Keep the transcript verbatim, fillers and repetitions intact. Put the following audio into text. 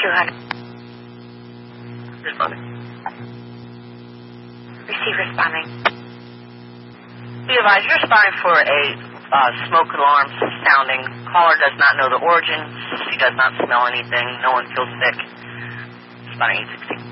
two hundred. Responding. Receive responding. Be advised, you're responding for a uh, smoke alarm sounding. Caller does not know the origin. She does not smell anything. No one feels sick. Responding eight sixteen.